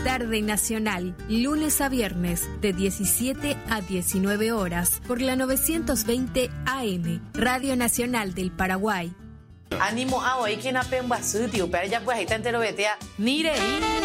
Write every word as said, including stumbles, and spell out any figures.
Tarde Nacional, lunes a viernes, de diecisiete a diecinueve horas, por la novecientos veinte A M, Radio Nacional del Paraguay. Ánimo a hoy, quien apenas su tío, pero ya pues ahí está entero, vete a. Mire.